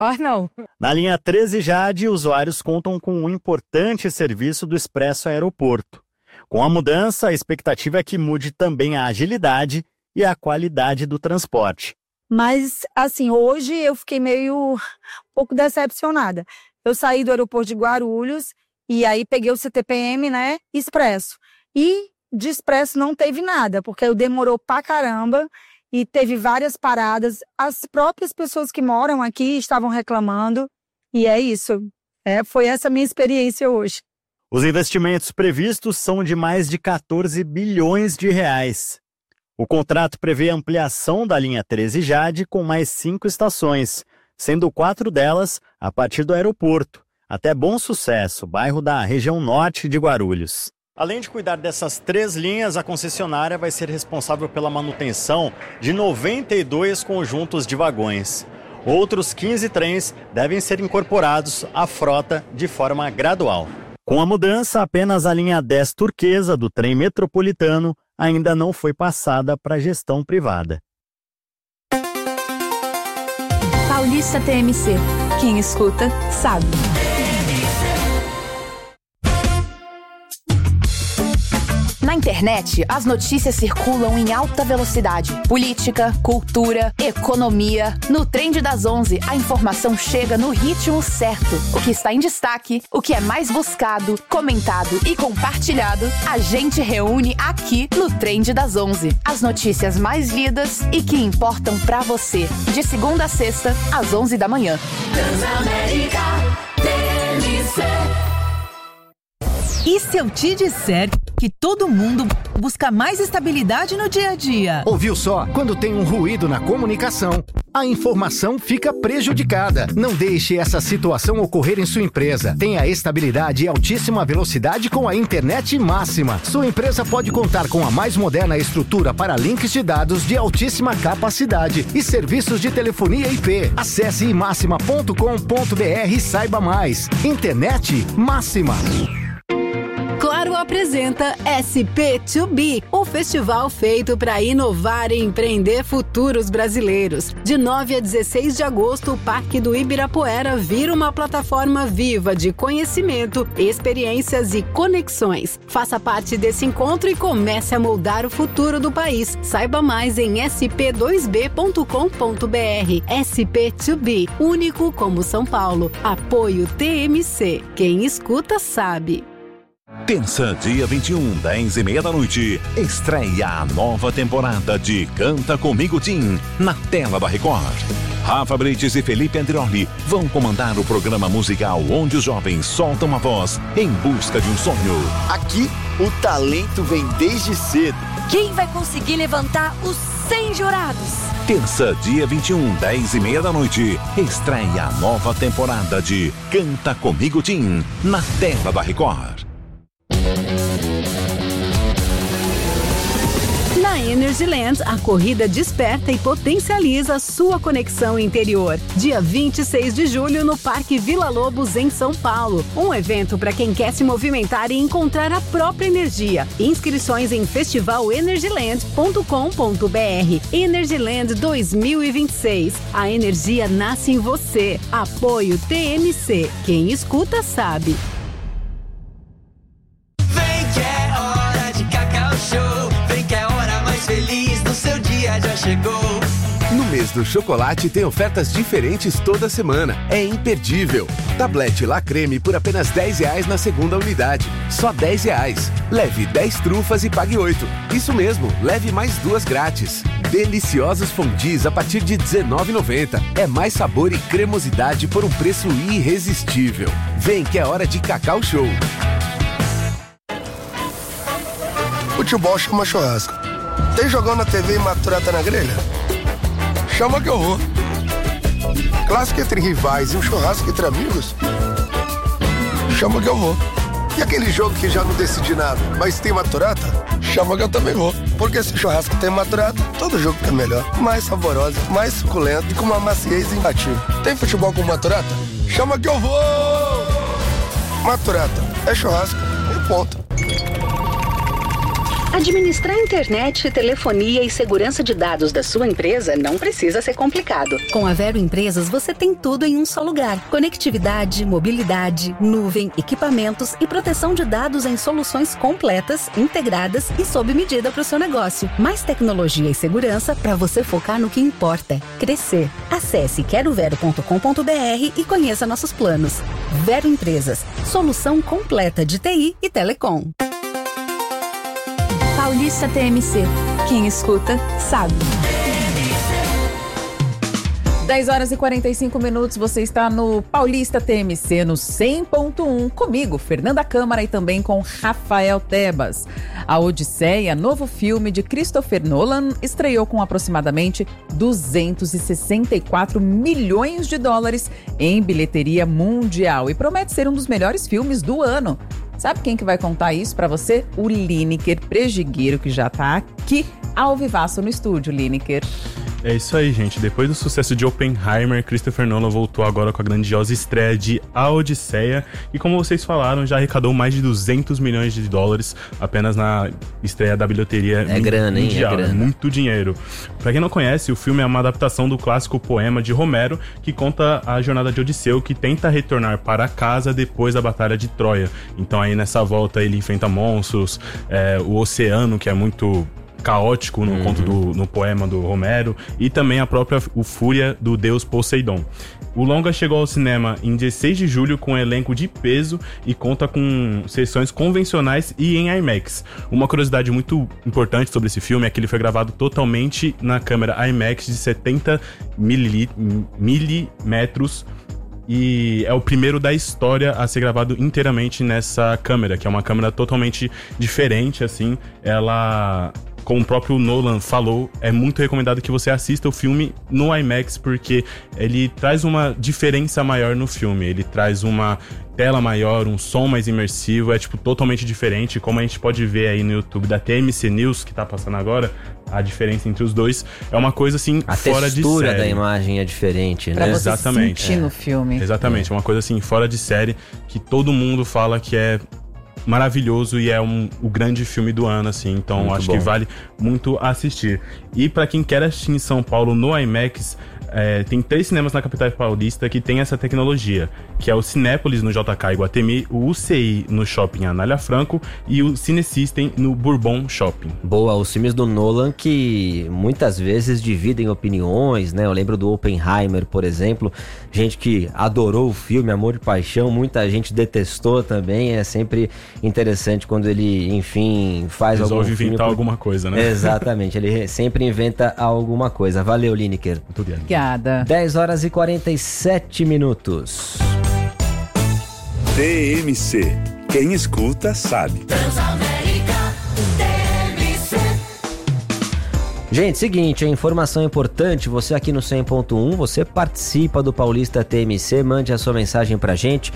Ah, não. Na linha 13 Jade, usuários contam com um importante serviço do Expresso Aeroporto. Com a mudança, a expectativa é que mude também a agilidade e a qualidade do transporte. Mas, assim, hoje eu fiquei um pouco decepcionada. Eu saí do aeroporto de Guarulhos e aí peguei o CTPM, né, Expresso. E de Expresso não teve nada, porque demorou pra caramba e teve várias paradas. As próprias pessoas que moram aqui estavam reclamando e é isso. Foi essa minha experiência hoje. Os investimentos previstos são de mais de 14 bilhões de reais. O contrato prevê a ampliação da linha 13 Jade com mais 5 estações, sendo 4 delas a partir do aeroporto, até Bom Sucesso, bairro da região norte de Guarulhos. Além de cuidar dessas 3 linhas, a concessionária vai ser responsável pela manutenção de 92 conjuntos de vagões. Outros 15 trens devem ser incorporados à frota de forma gradual. Com a mudança, apenas a linha 10 turquesa do trem metropolitano ainda não foi passada para a gestão privada. Paulista TMC. Quem escuta, sabe. Na internet, as notícias circulam em alta velocidade. Política, cultura, economia. No Trend das 11, a informação chega no ritmo certo. O que está em destaque, o que é mais buscado, comentado e compartilhado, a gente reúne aqui no Trend das 11. As notícias mais lidas e que importam pra você. De segunda a sexta, às 11 da manhã. Transamérica TMC. E se eu te disser que todo mundo busca mais estabilidade no dia a dia? Ouviu só? Quando tem um ruído na comunicação, a informação fica prejudicada. Não deixe essa situação ocorrer em sua empresa. Tenha estabilidade e altíssima velocidade com a internet máxima. Sua empresa pode contar com a mais moderna estrutura para links de dados de altíssima capacidade e serviços de telefonia IP. Acesse imaxima.com.br e saiba mais. Internet máxima. Claro apresenta SP2B, um festival feito para inovar e empreender futuros brasileiros. De 9 a 16 de agosto, o Parque do Ibirapuera vira uma plataforma viva de conhecimento, experiências e conexões. Faça parte desse encontro e comece a moldar o futuro do país. Saiba mais em sp2b.com.br. SP2B, único como São Paulo. Apoio TMC. Quem escuta sabe. Terça, dia 21, 10h30 da noite, estreia a nova temporada de Canta Comigo Tim, na tela da Record. Rafa Brites e Felipe Andrioli vão comandar o programa musical onde os jovens soltam a voz em busca de um sonho. Aqui, o talento vem desde cedo. Quem vai conseguir levantar os 100 jurados? Terça, dia 21, 10h30 da noite, estreia a nova temporada de Canta Comigo Tim, na tela da Record. Na Energyland, a corrida desperta e potencializa sua conexão interior. Dia 26 de julho, no Parque Vila Lobos, em São Paulo. Um evento para quem quer se movimentar e encontrar a própria energia. Inscrições em festivalenergyland.com.br. Energyland 2026. A energia nasce em você. Apoio TMC. Quem escuta sabe. Feliz do seu dia já chegou. No mês do chocolate tem ofertas diferentes toda semana. É imperdível. Tablete La Creme por apenas R$10 na segunda unidade. Só R$10. Leve 10 trufas e pague 8. Isso mesmo, leve mais 2 grátis. Deliciosos fondis a partir de R$19,90. É mais sabor e cremosidade por um preço irresistível. Vem que é hora de Cacau Show. Futebol chama churrasco. Tem jogão na TV e maturata na grelha? Chama que eu vou. Clássico entre rivais e um churrasco entre amigos? Chama que eu vou. E aquele jogo que já não decidi nada, mas tem maturata? Chama que eu também vou. Porque se churrasco tem maturata, todo jogo fica melhor. Mais saborosa, mais suculento e com uma maciez imbatível. Tem futebol com maturata? Chama que eu vou! Maturata é churrasco e ponto. Administrar internet, telefonia e segurança de dados da sua empresa não precisa ser complicado. Com a Vero Empresas, você tem tudo em um só lugar. Conectividade, mobilidade, nuvem, equipamentos e proteção de dados em soluções completas, integradas e sob medida para o seu negócio. Mais tecnologia e segurança para você focar no que importa: crescer. Acesse querovero.com.br e conheça nossos planos. Vero Empresas, solução completa de TI e telecom. Paulista TMC. Quem escuta, sabe. 10 horas e 45 minutos, você está no Paulista TMC, no 100.1, comigo, Fernanda Câmara, e também com Rafael Tebas. A Odisseia, novo filme de Christopher Nolan, estreou com aproximadamente 264 milhões de dólares em bilheteria mundial e promete ser um dos melhores filmes do ano. Sabe quem que vai contar isso pra você? O Lineker Prejigueiro, que já tá aqui ao vivaço no estúdio, Lineker. É isso aí, gente. Depois do sucesso de Oppenheimer, Christopher Nolan voltou agora com a grandiosa estreia de A Odisseia. E como vocês falaram, já arrecadou mais de 200 milhões de dólares apenas na estreia da bilheteria mundial. Grana, hein? É grana. Muito dinheiro. Pra quem não conhece, o filme é uma adaptação do clássico poema de Homero, que conta a jornada de Odisseu, que tenta retornar para casa depois da Batalha de Troia. Então aí nessa volta ele enfrenta monstros, o oceano, que é muito caótico no conto no poema do Homero, e também a própria fúria do deus Poseidon. O longa chegou ao cinema em 16 de julho com um elenco de peso e conta com sessões convencionais e em IMAX. Uma curiosidade muito importante sobre esse filme é que ele foi gravado totalmente na câmera IMAX de 70 milímetros e é o primeiro da história a ser gravado inteiramente nessa câmera, que é uma câmera totalmente diferente, assim. Ela, como o próprio Nolan falou, é muito recomendado que você assista o filme no IMAX, porque ele traz uma diferença maior no filme. Ele traz uma tela maior, um som mais imersivo, é tipo totalmente diferente. Como a gente pode ver aí no YouTube da TMC News, que tá passando agora, a diferença entre os dois é uma coisa assim fora de série. A textura da imagem é diferente, né? Pra você sentir no filme. Exatamente, é uma coisa assim fora de série, que todo mundo fala que é maravilhoso e é o grande filme do ano, assim. Então muito acho bom. Que vale muito assistir. E pra quem quer assistir em São Paulo no IMAX, tem 3 cinemas na capital paulista que tem essa tecnologia, que é o Cinépolis no JK Iguatemi, o UCI no Shopping Anália Franco e o Cinesystem no Bourbon Shopping. Boa, os filmes do Nolan que muitas vezes dividem opiniões, né? Eu lembro do Oppenheimer, por exemplo, gente que adorou o filme, amor de paixão, muita gente detestou também. É sempre interessante quando ele, enfim, faz algum filme. Resolve inventar alguma coisa, né? Exatamente, ele sempre inventa alguma coisa. Valeu, Lineker. Muito bem. Obrigada. 10 horas e 47 minutos. TMC. Quem escuta, sabe. Transamérica TMC. Gente, seguinte, a informação importante, você aqui no 100.1, você participa do Paulista TMC, mande a sua mensagem pra gente,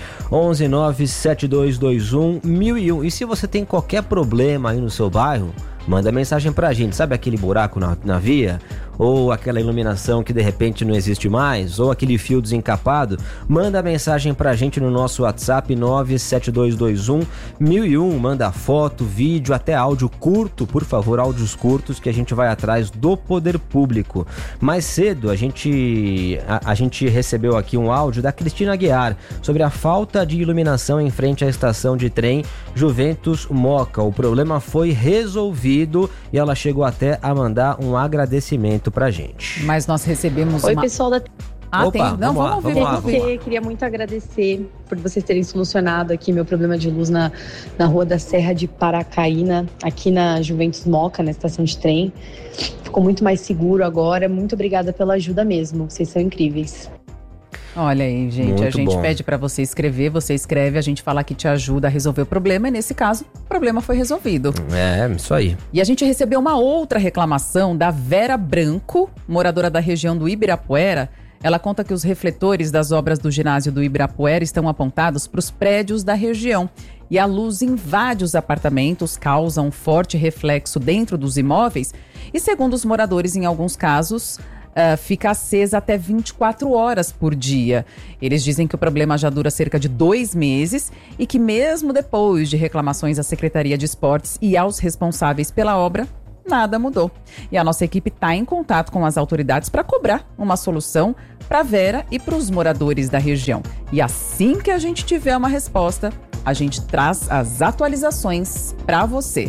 11972211001. E se você tem qualquer problema aí no seu bairro, manda mensagem pra gente. Sabe aquele buraco na via? Ou aquela iluminação que de repente não existe mais? Ou aquele fio desencapado? Manda mensagem pra gente no nosso WhatsApp 972211001. Manda foto, vídeo, até áudio curto, por favor, áudios curtos, que a gente vai atrás do poder público. Mais cedo a gente recebeu aqui um áudio da Cristina Aguiar sobre a falta de iluminação em frente à estação de trem Juventus Moca. O problema foi resolvido e ela chegou até a mandar um agradecimento pra gente. Mas nós recebemos Oi, pessoal da... Opa, tem? Não, vamos ouvir. Queria muito agradecer por vocês terem solucionado aqui meu problema de luz na rua da Serra de Paracaína, aqui na Juventus Moca, na estação de trem. Ficou muito mais seguro agora. Muito obrigada pela ajuda mesmo. Vocês são incríveis. Olha aí, gente, muito a gente bom. pede pra você escrever, você escreve, a gente fala que te ajuda a resolver o problema, e nesse caso, o problema foi resolvido. É, isso aí. E a gente recebeu uma outra reclamação da Vera Branco, moradora da região do Ibirapuera. Ela conta que os refletores das obras do ginásio do Ibirapuera estão apontados para os prédios da região. E a luz invade os apartamentos, causa um forte reflexo dentro dos imóveis. E segundo os moradores, em alguns casos, fica acesa até 24 horas por dia. Eles dizem que o problema já dura cerca de 2 meses e que mesmo depois de reclamações à Secretaria de Esportes e aos responsáveis pela obra, nada mudou. E a nossa equipe está em contato com as autoridades para cobrar uma solução para Vera e para os moradores da região. E assim que a gente tiver uma resposta, a gente traz as atualizações para você.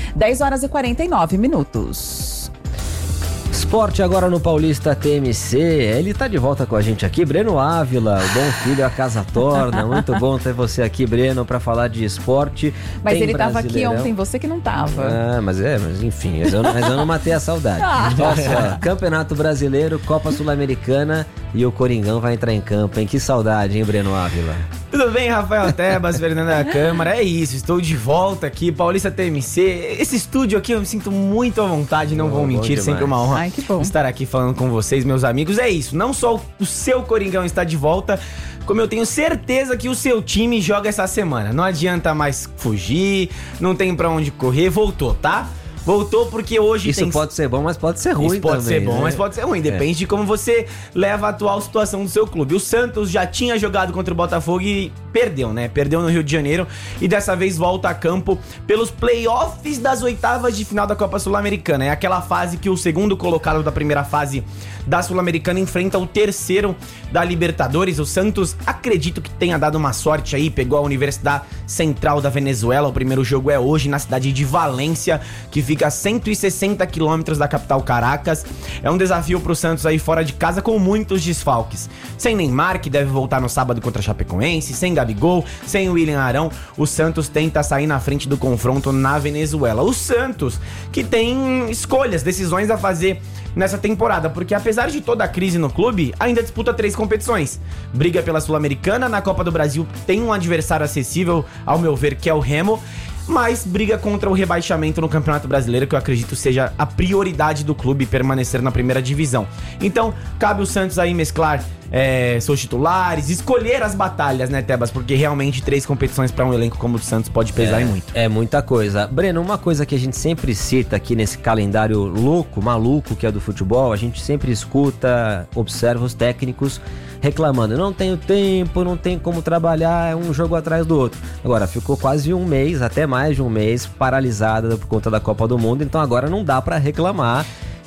10h49. Esporte agora no Paulista TMC. Ele tá de volta com a gente aqui, Breno Ávila, o bom filho a casa torna. Muito bom ter você aqui, Breno, para falar de esporte. Mas ele tava aqui ontem, você que não tava. Mas enfim, mas eu não matei a saudade. Olha só, Campeonato Brasileiro, Copa Sul-Americana e o Coringão vai entrar em campo, hein? Que saudade, hein, Breno Ávila? Tudo bem, Rafael Tebas, Fernanda Câmara? É isso, estou de volta aqui, Paulista TMC. Esse estúdio aqui eu me sinto muito à vontade, não vou mentir, sempre uma honra estar aqui falando com vocês, meus amigos. É isso, não só o seu Coringão está de volta, como eu tenho certeza que o seu time joga essa semana. Não adianta mais fugir, não tem pra onde correr, voltou, tá? Voltou porque hoje Isso pode ser bom, mas pode ser ruim também. Isso pode ser bom, né? mas pode ser ruim. Depende de como você leva a atual situação do seu clube. O Santos já tinha jogado contra o Botafogo e perdeu, né? Perdeu no Rio de Janeiro e dessa vez volta a campo pelos playoffs das oitavas de final da Copa Sul-Americana. É aquela fase que o segundo colocado da primeira fase da Sul-Americana enfrenta o terceiro da Libertadores. O Santos, acredito que tenha dado uma sorte aí, pegou a Universidade Central da Venezuela. O primeiro jogo é hoje na cidade de Valência, que fica a 160 quilômetros da capital Caracas. É um desafio pro Santos aí fora de casa com muitos desfalques. Sem Neymar, que deve voltar no sábado contra a Chapecoense, sem Gabigol, sem William Arão, o Santos tenta sair na frente do confronto na Venezuela. O Santos, que tem escolhas, decisões a fazer nessa temporada, porque apesar de toda a crise no clube, ainda disputa 3 competições. Briga pela Sul-Americana, na Copa do Brasil tem um adversário acessível, ao meu ver, que é o Remo, mas briga contra o rebaixamento no Campeonato Brasileiro, que eu acredito seja a prioridade do clube permanecer na primeira divisão. Então, cabe o Santos aí mesclar seus titulares, escolher as batalhas, né, Tebas? Porque realmente 3 competições para um elenco como o do Santos pode pesar e muito. É muita coisa. Breno, uma coisa que a gente sempre cita aqui nesse calendário louco, maluco que é do futebol, a gente sempre escuta, observa os técnicos reclamando, não tenho tempo, não tem como trabalhar, é um jogo atrás do outro. Agora, ficou quase um mês, até mais de um mês, paralisada por conta da Copa do Mundo, então agora não dá pra reclamar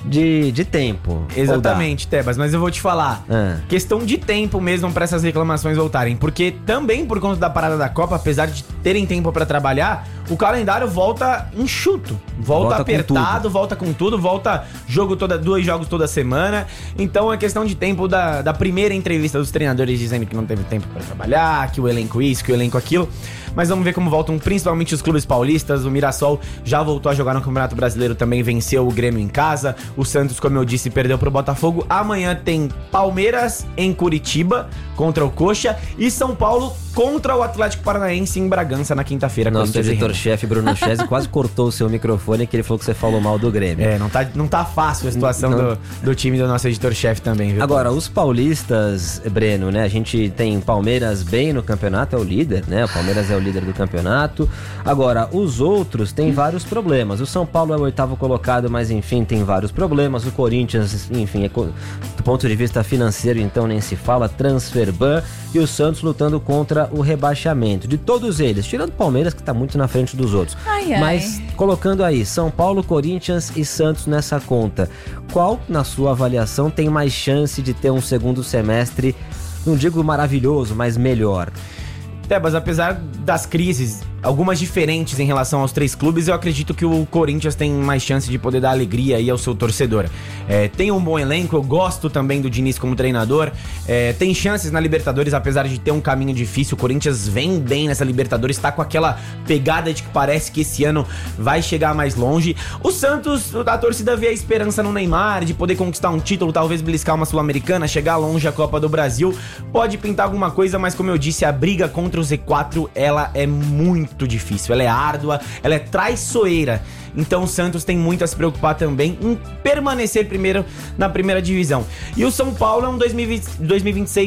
de tempo. Exatamente, Tebas, mas eu vou te falar, questão de tempo mesmo pra essas reclamações voltarem, porque também por conta da parada da Copa, apesar de terem tempo pra trabalhar, o calendário volta enxuto, volta apertado, volta com tudo, volta dois jogos toda semana. Então é questão de tempo da primeira entrevista dos treinadores dizendo que não teve tempo pra trabalhar, que o elenco isso, que o elenco aquilo. Mas vamos ver como voltam principalmente os clubes paulistas. O Mirassol já voltou a jogar no Campeonato Brasileiro, também venceu o Grêmio em casa. O Santos, como eu disse, perdeu pro Botafogo. Amanhã tem Palmeiras em Curitiba contra o Coxa e São Paulo contra o Atlético Paranaense em Bragança na quinta-feira. Nosso editor-chefe Bruno Chese quase cortou o seu microfone, que ele falou que você falou mal do Grêmio. Não tá fácil a situação do time do nosso editor-chefe também, viu? Agora, os paulistas, Breno, né? A gente tem Palmeiras bem no campeonato, é o líder, né? O Palmeiras é o líder do campeonato. Agora, os outros têm vários problemas. O São Paulo é o 8º colocado, mas enfim, tem vários problemas. O Corinthians, enfim, do ponto de vista financeiro, então nem se fala, transfer ban. E o Santos lutando contra o rebaixamento. De todos eles, tirando o Palmeiras, que tá muito na frente dos outros. Mas colocando aí São Paulo, Corinthians e Santos nessa conta, qual, na sua avaliação, tem mais chance de ter um segundo semestre, não digo maravilhoso, mas melhor? Tebas, apesar das crises, algumas diferentes em relação aos 3 clubes, eu acredito que o Corinthians tem mais chance de poder dar alegria aí ao seu torcedor. Tem um bom elenco, eu gosto também do Diniz como treinador, tem chances na Libertadores, apesar de ter um caminho difícil. O Corinthians vem bem nessa Libertadores, tá com aquela pegada de que parece que esse ano vai chegar mais longe. O Santos, a torcida vê a esperança no Neymar, de poder conquistar um título, talvez beliscar uma Sul-Americana, chegar longe a Copa do Brasil, pode pintar alguma coisa, mas como eu disse, a briga contra o Z4, ela é muito difícil, ela é árdua, ela é traiçoeira. Então o Santos tem muito a se preocupar também em permanecer primeiro na primeira divisão. E o São Paulo é um 2026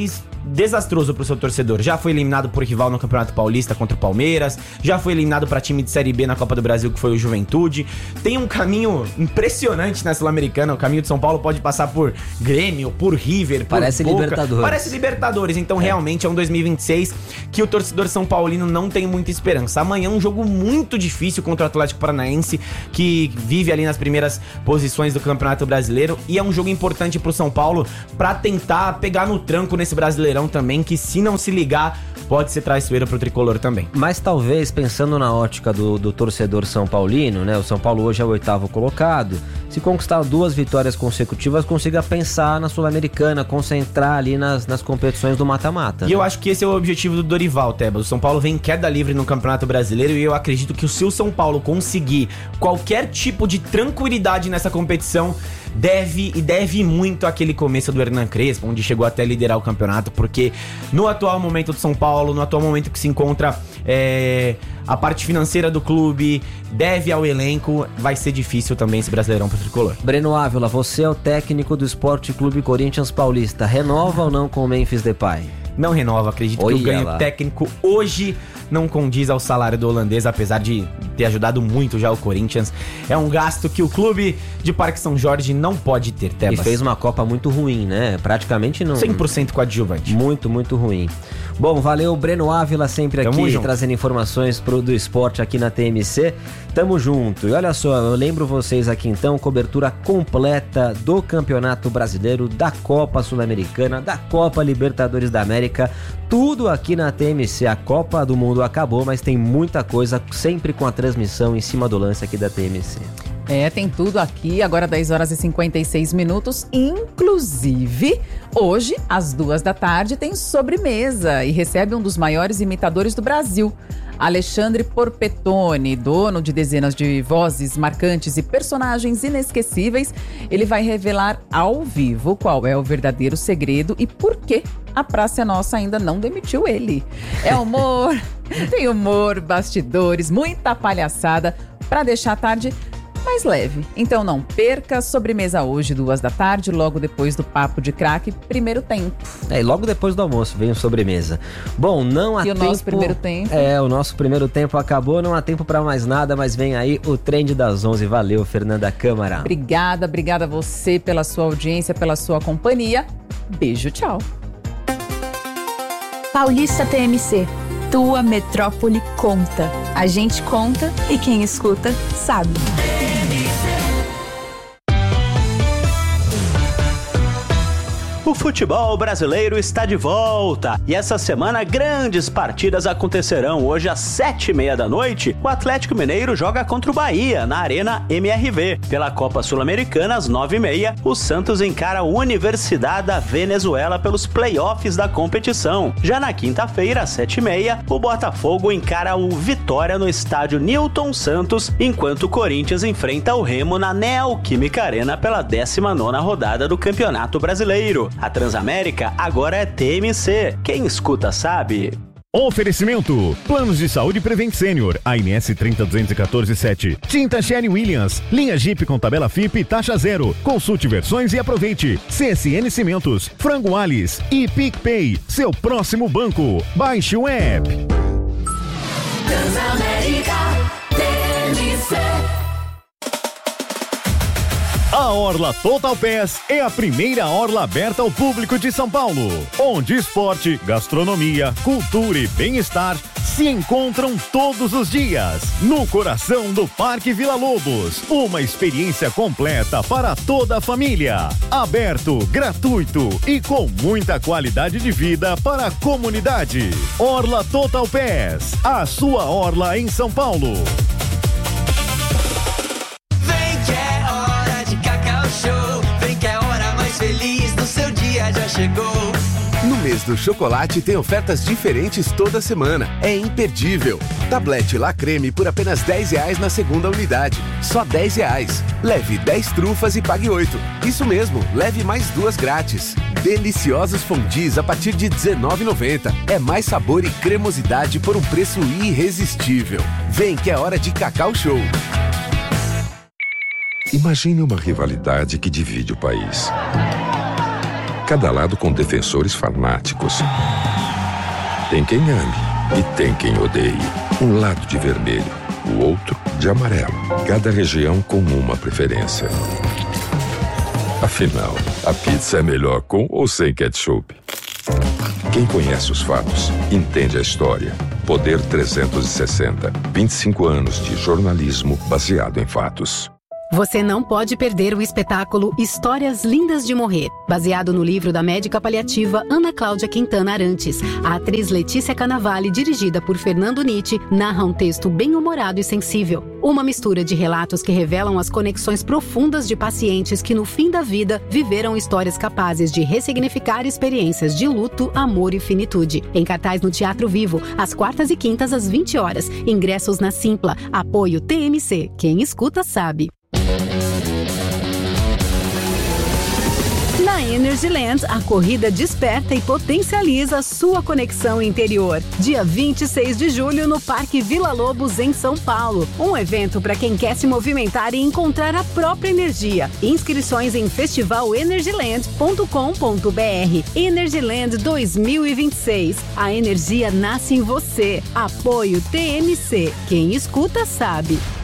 desastroso pro seu torcedor. Já foi eliminado por rival no Campeonato Paulista contra o Palmeiras, já foi eliminado pra time de Série B na Copa do Brasil, que foi o Juventude. Tem um caminho impressionante na Sul-Americana. O caminho de São Paulo pode passar por Grêmio, por River, por Parece Boca. Libertadores. Parece Libertadores. Então realmente é um 2026 que o torcedor são paulino não tem muita esperança. Amanhã um jogo muito difícil contra o Atlético Paranaense, que vive ali nas primeiras posições do Campeonato Brasileiro, e é um jogo importante pro São Paulo pra tentar pegar no tranco nesse Brasileirão também, que se não se ligar, pode ser traiçoeiro pro tricolor também. Mas talvez, pensando na ótica do torcedor são paulino, né? O São Paulo hoje é o 8º colocado. Se conquistar 2 vitórias consecutivas, consiga pensar na Sul-Americana, concentrar ali nas competições do mata-mata. E eu acho que esse é o objetivo do Dorival, Tebas. O São Paulo vem em queda livre no Campeonato Brasileiro, e eu acredito que se o São Paulo conseguir qualquer tipo de tranquilidade nessa competição, deve muito àquele começo do Hernan Crespo, onde chegou até liderar o campeonato, porque no atual momento do São Paulo, no atual momento que se encontra a parte financeira do clube, deve ao elenco, vai ser difícil também esse Brasileirão pro tricolor. Breno Ávila, você é o técnico do Esporte Clube Corinthians Paulista. Renova ou não com o Memphis Depay? Não renova, acredito que o ganho técnico hoje não condiz ao salário do holandês, apesar de ter ajudado muito já o Corinthians. É um gasto que o clube de Parque São Jorge não pode ter, Tebas. E fez uma Copa muito ruim, né? Praticamente não... 100% coadjuvante. Muito, muito ruim. Bom, valeu, Breno Ávila, sempre aqui trazendo informações do esporte aqui na TMC. Tamo junto. E olha só, eu lembro vocês aqui então, cobertura completa do Campeonato Brasileiro, da Copa Sul-Americana, da Copa Libertadores da América, tudo aqui na TMC. A Copa do Mundo acabou, mas tem muita coisa, sempre com a transmissão em cima do lance aqui da TMC. Tem tudo aqui, agora 10 horas e 56 minutos, inclusive, hoje, às 2 da tarde, tem sobremesa e recebe um dos maiores imitadores do Brasil, Alexandre Porpetone, dono de dezenas de vozes marcantes e personagens inesquecíveis. Ele vai revelar ao vivo qual é o verdadeiro segredo e por que a Praça é Nossa ainda não demitiu ele. É humor, tem humor, bastidores, muita palhaçada para deixar a tarde mais leve. Então não perca, sobremesa hoje, 2 da tarde, logo depois do Papo de Craque, primeiro tempo. E logo depois do almoço vem o sobremesa. Bom, não há tempo... E o nosso primeiro tempo? O nosso primeiro tempo acabou, não há tempo pra mais nada, mas vem aí o Trend das 11. Valeu, Fernanda Câmara. Obrigada a você pela sua audiência, pela sua companhia. Beijo, tchau. Paulista TMC. Tua metrópole conta. A gente conta e quem escuta sabe. O futebol brasileiro está de volta e essa semana grandes partidas acontecerão. Hoje às 7h30 da noite, o Atlético Mineiro joga contra o Bahia na Arena MRV. Pela Copa Sul-Americana, às 9h30, o Santos encara a Universidade da Venezuela pelos playoffs da competição. Já na quinta-feira, às 7h30, o Botafogo encara o Vitória no estádio Newton Santos, enquanto o Corinthians enfrenta o Remo na Neoquímica Arena pela 19ª rodada do Campeonato Brasileiro. A Transamérica agora é TMC. Quem escuta sabe. Oferecimento: Planos de Saúde Prevent Senior, ANS 302147. Tinta Sherwin-Williams, linha Jeep com tabela FIP e taxa zero. Consulte versões e aproveite. CSN Cimentos, Frango Alice e PicPay, seu próximo banco. Baixe o app. Transamérica TMC. A Orla Total Pass é a primeira orla aberta ao público de São Paulo, onde esporte, gastronomia, cultura e bem-estar se encontram todos os dias, no coração do Parque Vila Lobos. Uma experiência completa para toda a família, aberto, gratuito e com muita qualidade de vida para a comunidade. Orla Total Pass, a sua orla em São Paulo. Feliz do seu dia já chegou. No mês do chocolate tem ofertas diferentes toda semana. É imperdível. Tablete La Creme por apenas R$10 na segunda unidade. Só R$10. Leve 10 trufas e pague 8. Isso mesmo, leve mais 2 grátis. Deliciosos fondis a partir de R$19,90. É mais sabor e cremosidade por um preço irresistível. Vem que é hora de Cacau Show. Imagine uma rivalidade que divide o país. cada lado com defensores fanáticos. Tem quem ame e tem quem odeie. Um lado de vermelho, o outro de amarelo. Cada região com uma preferência. Afinal, a pizza é melhor com ou sem ketchup? Quem conhece os fatos, entende a história. Poder 360. 25 anos de jornalismo baseado em fatos. Você não pode perder o espetáculo Histórias Lindas de Morrer, baseado no livro da médica paliativa Ana Cláudia Quintana Arantes. A atriz Letícia Cannavale, dirigida por Fernando Nitti, narra um texto bem-humorado e sensível. Uma mistura de relatos que revelam as conexões profundas de pacientes que, no fim da vida, viveram histórias capazes de ressignificar experiências de luto, amor e finitude. Em cartaz no Teatro Vivo, às quartas e quintas às 20 horas. Ingressos na Simpla. Apoio TMC. Quem escuta sabe. Na Energyland, a corrida desperta e potencializa sua conexão interior. Dia 26 de julho no Parque Vila Lobos, em São Paulo. Um evento para quem quer se movimentar e encontrar a própria energia. Inscrições em festivalenergyland.com.br. Energyland 2026. A energia nasce em você. Apoio TMC. Quem escuta sabe.